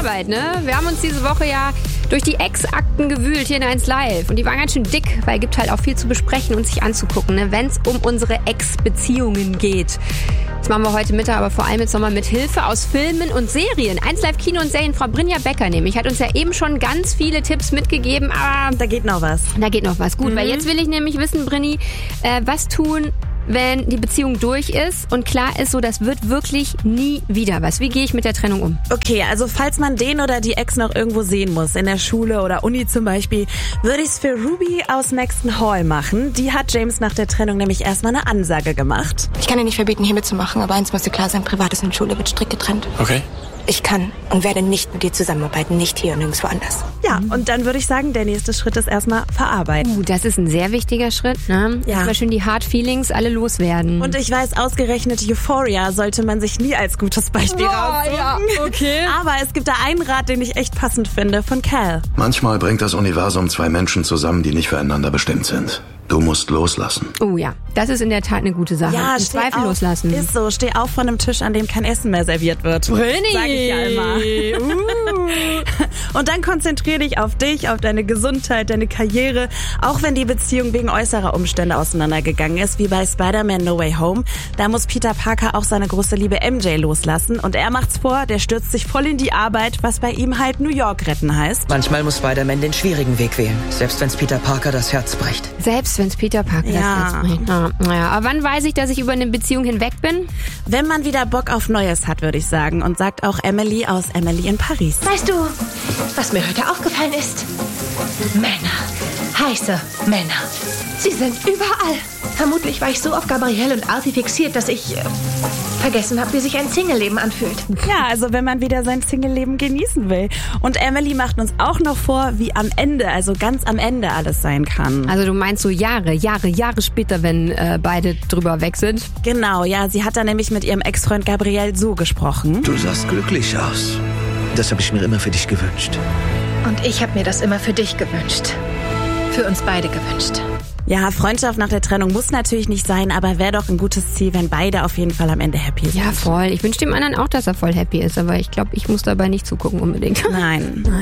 Arbeit, ne? Wir haben uns diese Woche ja durch die Ex-Akten gewühlt hier in 1 Live. Und die waren ganz schön dick, weil es gibt halt auch viel zu besprechen und sich anzugucken, ne? Wenn es um unsere Ex-Beziehungen geht. Das machen wir heute Mittag, aber vor allem jetzt nochmal mit Hilfe aus Filmen und Serien. 1 Live Kino und Serien, Frau Brinja Becker nämlich, hat uns ja eben schon ganz viele Tipps mitgegeben, aber da geht noch was. Da geht noch was. Gut, weil jetzt will ich nämlich wissen, Brinni, was tun, wenn die Beziehung durch ist und klar ist, so das wird wirklich nie wieder was. Wie gehe ich mit der Trennung um? Okay, also falls man den oder die Ex noch irgendwo sehen muss, in der Schule oder Uni zum Beispiel, würde ich es für Ruby aus Maxton Hall machen. Die hat James nach der Trennung nämlich erstmal eine Ansage gemacht. Ich kann dir nicht verbieten, hier mitzumachen, aber eins muss dir klar sein, Privates und Schule wird strikt getrennt. Okay. Ich kann und werde nicht mit dir zusammenarbeiten, nicht hier und nirgendwo anders. Ja, und dann würde ich sagen, der nächste Schritt ist erstmal verarbeiten. Das ist ein sehr wichtiger Schritt, ne? Ja. Erstmal schön die Hard Feelings alle loswerden. Und ich weiß, ausgerechnet Euphoria sollte man sich nie als gutes Beispiel raussuchen. Ja, okay. Aber es gibt da einen Rat, den ich echt passend finde, von Cal. Manchmal bringt das Universum 2 Menschen zusammen, die nicht füreinander bestimmt sind. Du musst loslassen. Oh ja, das ist in der Tat eine gute Sache. Ja, Im Zweifel loslassen. Ist so, steh auf von einem Tisch, an dem kein Essen mehr serviert wird. Brinni! Sag ich ja immer. Und dann konzentrier dich auf dich, auf deine Gesundheit, deine Karriere. Auch wenn die Beziehung wegen äußerer Umstände auseinandergegangen ist, wie bei Spider-Man No Way Home, da muss Peter Parker auch seine große Liebe MJ loslassen. Und er macht's vor, der stürzt sich voll in die Arbeit, was bei ihm halt New York retten heißt. Manchmal muss Spider-Man den schwierigen Weg wählen, selbst wenn's Peter Parker das Herz bricht. Selbst wenn es Peter Parker das Herz bricht. Ja, aber wann weiß ich, dass ich über eine Beziehung hinweg bin? Wenn man wieder Bock auf Neues hat, würde ich sagen. Und sagt auch Emily aus Emily in Paris. Weißt du, was mir heute aufgefallen ist? Männer. Heiße Männer. Sie sind überall. Vermutlich war ich so auf Gabrielle und Artie fixiert, dass ich vergessen habe, wie sich ein Single-Leben anfühlt. Ja, also wenn man wieder sein Single-Leben genießen will. Und Emily macht uns auch noch vor, wie am Ende, also ganz am Ende alles sein kann. Also du meinst so Jahre später, wenn beide drüber weg sind? Genau, ja, sie hat da nämlich mit ihrem Ex-Freund Gabriel so gesprochen. Du sahst glücklich aus. Das habe ich mir immer für dich gewünscht. Und ich habe mir das immer für dich gewünscht. Für uns beide gewünscht. Ja, Freundschaft nach der Trennung muss natürlich nicht sein, aber wäre doch ein gutes Ziel, wenn beide auf jeden Fall am Ende happy sind. Ja, voll. Ich wünsche dem anderen auch, dass er voll happy ist, aber ich glaube, ich muss dabei nicht zugucken unbedingt. Nein.